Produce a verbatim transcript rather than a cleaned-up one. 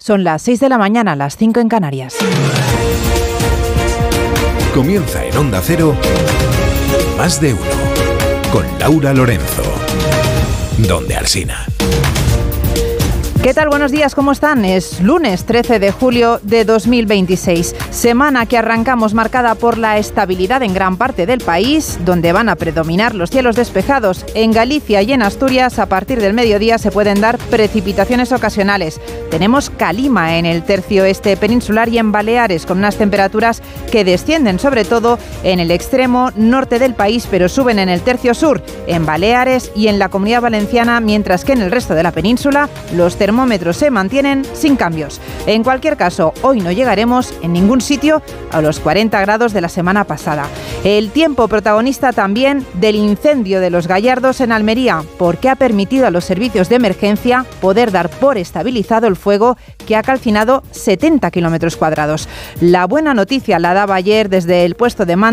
Son las seis de la mañana, las cinco en Canarias. Comienza en Onda Cero, Más de Uno, con Laura Lorenzo. Donde Alsina. ¿Qué tal? Buenos días, ¿cómo están? Es lunes trece de julio de dos mil veintiséis, semana que arrancamos marcada por la estabilidad en gran parte del país, donde van a predominar los cielos despejados. En Galicia y en Asturias, a partir del mediodía se pueden dar precipitaciones ocasionales. Tenemos calima en el tercio este peninsular y en Baleares, con unas temperaturas que descienden sobre todo en el extremo norte del país, pero suben en el tercio sur, en Baleares y en la Comunidad Valenciana, mientras que en el resto de la península los termómetros se mantienen sin cambios. En cualquier caso, hoy no llegaremos en ningún sitio a los cuarenta grados de la semana pasada. El tiempo protagonista también del incendio de los Gallardos en Almería, porque ha permitido a los servicios de emergencia poder dar por estabilizado el fuego que ha calcinado setenta kilómetros cuadrados. La buena noticia la daba ayer desde el puesto de mando